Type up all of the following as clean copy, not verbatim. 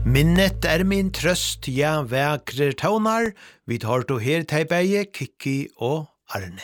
Minnet min trøst, ja, vækrer tånar, vi tar to her teibeie, Kikki og Arne.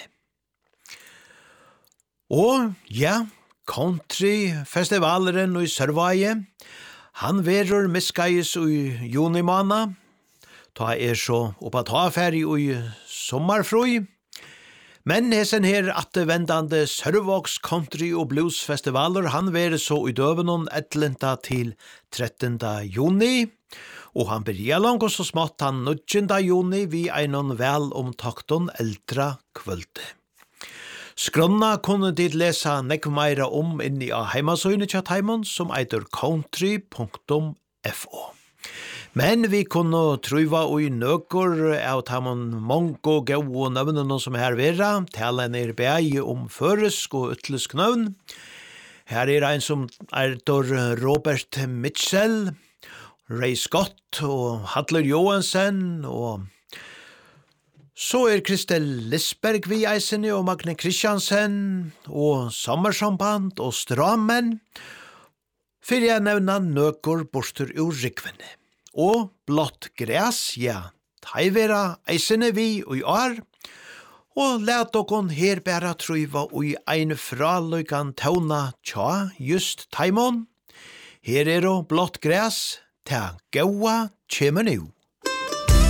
Og, ja, countryfestivaleren i Sørvaie, han verur miskais i juni måned, ta så oppa ta ferie i sommarfrøy, men hesen her attevendande Sørvågs country- og bluesfestivaler, han verur så i døvenon 11. til 13. juni, og han byrja langt så smått han 9. juni vi einon vel omtakton eldra kvölde. Skronna kunne dit lesa nekk meira inni av heimasøyne tja Taimon som eitur country.fo. Men vi kunne truva i nøkker av Taimon mongo gau og nøvnene som her vera, talen beie føresk og utlysk nøvn. Her ein som Robert Mitchell, Ray Scott og Hadler Johansen og så Kristel Lisberg vi eisene og Magne Kristiansen og Sommersamband og Strammen for jeg nevna nøkker borster ur rikvene. Og blått græs, ja, teivera eisene vi og år og let okon her bæra truiva og ein fraløykan tauna tja just Taimon. Her og blått græs, ta gaua kjemer nu.